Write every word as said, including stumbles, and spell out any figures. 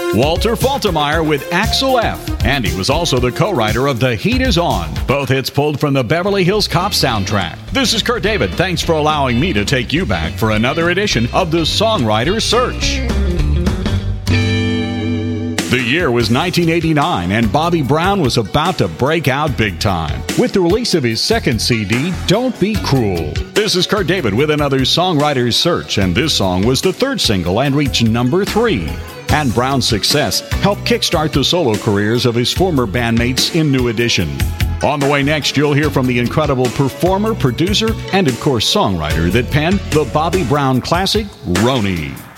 Walter Faltermeyer with Axel F. And he was also the co-writer of The Heat Is On. Both hits pulled from the Beverly Hills Cop soundtrack. This is Kurt David. Thanks for allowing me to take you back for another edition of the Songwriter's Search. The year was nineteen eighty-nine, and Bobby Brown was about to break out big time with the release of his second C D, Don't Be Cruel. This is Kurt David with another Songwriter's Search, and this song was the third single and reached number three. And Brown's success helped kickstart the solo careers of his former bandmates in New Edition. On the way next, you'll hear from the incredible performer, producer, and of course songwriter that penned the Bobby Brown classic, Roni.